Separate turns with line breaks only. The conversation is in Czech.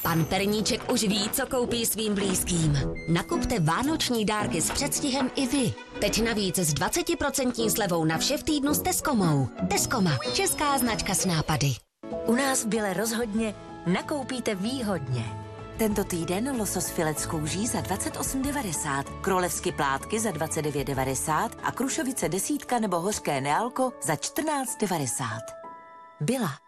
Pan Perníček už ví, co koupí svým blízkým. Nakupte vánoční dárky s předstihem i vy. Teď navíc s 20% slevou na vše v týdnu s Tescomou. Tescoma, česká značka s nápady.
U nás v Bile rozhodně nakoupíte výhodně. Tento týden losos filet s kouží za 28,90, królevsky plátky za 29,90 a krušovice desítka nebo hořké nealko za 14,90. Bila.